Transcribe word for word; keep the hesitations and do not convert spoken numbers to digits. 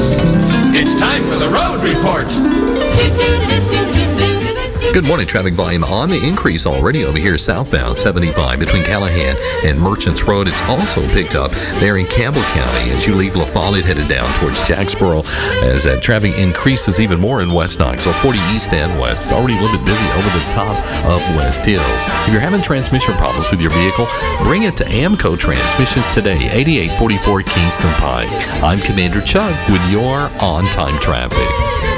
It's time for the road report. Good morning. Traffic volume on the increase already over here southbound seventy-five between Callahan and Merchants Road. It's also picked up there in Campbell County as you leave La Follette headed down towards Jacksboro as that traffic increases even more in West Knoxville. forty east and west. It's already a little bit busy over the top of West Hills. If you're having transmission problems with your vehicle, bring it to Amco Transmissions today, eighty-eight forty-four Kingston Pike. I'm Commander Chuck with your on-time traffic.